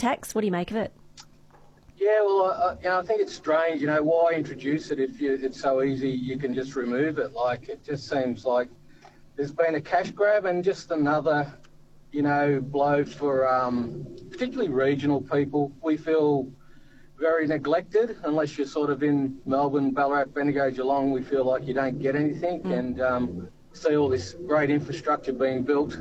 tax. What do you make of it? Yeah, well, I think it's strange. Why introduce it if it's so easy? You can just remove it. Like, it just seems like there's been a cash grab and just another, blow for particularly regional people. We feel very neglected unless you're sort of in Melbourne, Ballarat, Bendigo, Geelong. We feel like you don't get anything, and see all this great infrastructure being built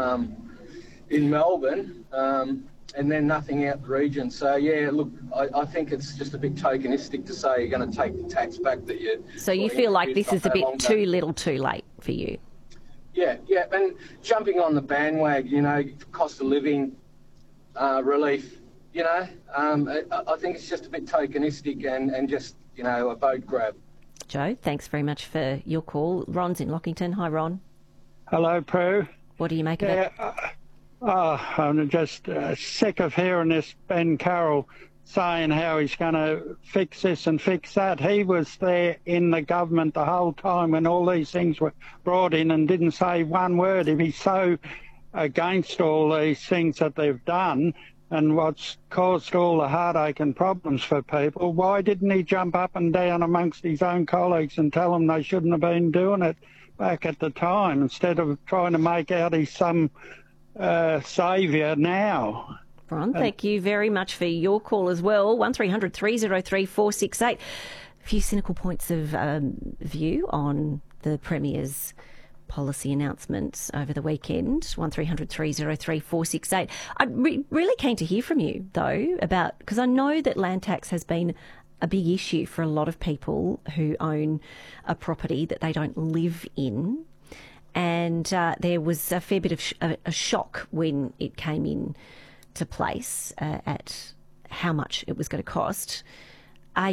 in Melbourne. And then nothing out the region. So, yeah, look, I think it's just a bit tokenistic to say you're going to take the tax back that you... So you feel like this is a bit too little too late for you? Yeah, and jumping on the bandwagon, cost of living relief, I think it's just a bit tokenistic and just, a vote grab. Joe, thanks very much for your call. Ron's in Lockington. Hi, Ron. Hello, Prue. What do you make of it? I'm just sick of hearing this Ben Carroll saying how he's going to fix this and fix that. He was there in the government the whole time when all these things were brought in and didn't say one word. If he's so against all these things that they've done and what's caused all the heartache and problems for people, why didn't he jump up and down amongst his own colleagues and tell them they shouldn't have been doing it back at the time, instead of trying to make out he's some saviour now? Ron, thank you very much for your call as well. 1300 303 468. A few cynical points of view on the Premier's policy announcements over the weekend. 1300 303 468. I'm really keen to hear from you, though, about, because I know that land tax has been a big issue for a lot of people who own a property that they don't live in. And there was a fair bit of a shock when it came in to place at how much it was going to cost. How do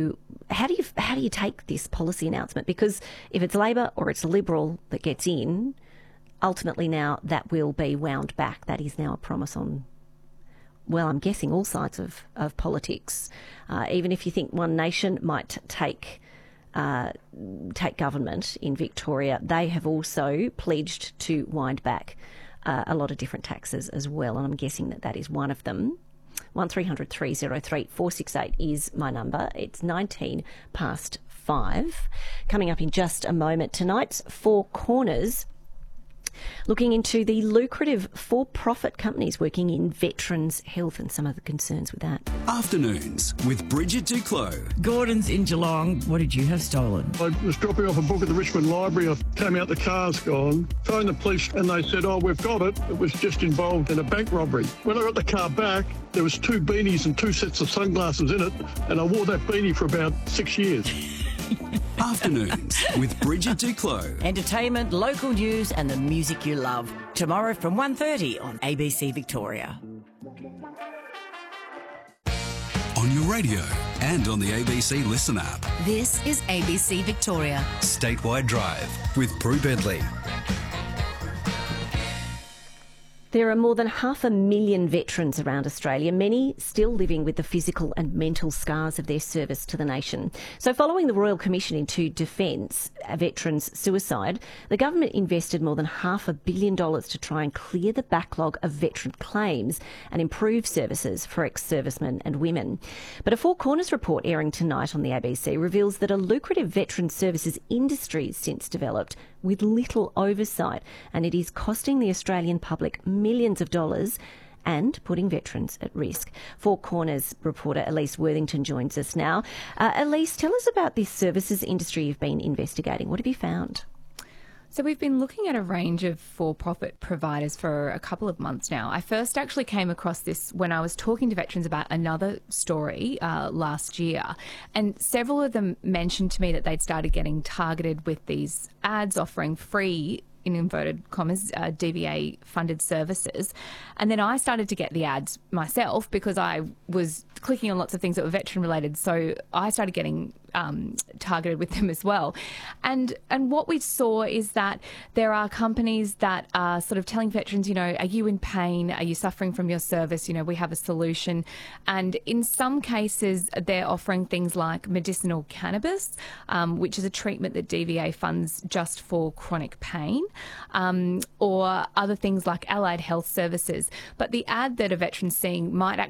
you take this policy announcement? Because if it's Labor or it's a Liberal that gets in, ultimately now that will be wound back. That is now a promise on, well, I'm guessing all sides of politics. Even if you think One Nation might take government in Victoria, they have also pledged to wind back a lot of different taxes as well, and I'm guessing that is one of them. 1300 303 468 is my number. It's 19 past 5. Coming up in just a moment, tonight's Four Corners, looking into the lucrative for-profit companies working in veterans' health and some of the concerns with that. Afternoons with Bridget Duclos. Gordon's in Geelong. What did you have stolen? I was dropping off a book at the Richmond Library. I came out, the car's gone. Phoned the police and they said, oh, we've got it. It was just involved in a bank robbery. When I got the car back, there was 2 beanies and 2 sets of sunglasses in it, and I wore that beanie for about 6 years. Afternoons with Bridget Duclos. Entertainment, local news and the music you love. Tomorrow from 1:30 on ABC Victoria. On your radio and on the ABC Listen app. This is ABC Victoria. Statewide Drive with Prue Bedley. There are more than 500,000 veterans around Australia, many still living with the physical and mental scars of their service to the nation. So following the Royal Commission into Defence veterans' suicide, the government invested more than $500 million to try and clear the backlog of veteran claims and improve services for ex-servicemen and women. But a Four Corners report airing tonight on the ABC reveals that a lucrative veteran services industry has since developed with little oversight, and it is costing the Australian public millions of dollars and putting veterans at risk. Four Corners reporter Elise Worthington joins us now. Elise, tell us about this services industry you've been investigating. What have you found? So we've been looking at a range of for-profit providers for a couple of months now. I first actually came across this when I was talking to veterans about another story last year, and several of them mentioned to me that they'd started getting targeted with these ads offering free, in inverted commas, DVA-funded services. And then I started to get the ads myself because I was clicking on lots of things that were veteran-related, so I started getting targeted with them as well. And what we saw is that there are companies that are sort of telling veterans, are you in pain? Are you suffering from your service? We have a solution. And in some cases, they're offering things like medicinal cannabis, which is a treatment that DVA funds just for chronic pain, or other things like allied health services. But the ad that a veteran's seeing might